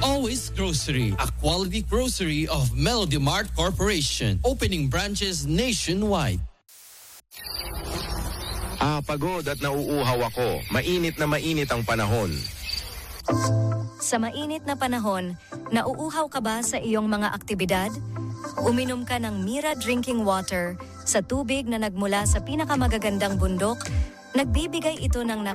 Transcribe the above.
Always Grocery, a quality grocery of Melody Mart Corporation, opening branches nationwide. Pagod at nauuhaw ako. Mainit na mainit ang panahon. Sa mainit na panahon, nauuhaw ka ba sa iyong mga aktibidad? Uminom ka ng Mira Drinking Water sa tubig na nagmula sa pinakamagagandang bundok. Nagbibigay ito ng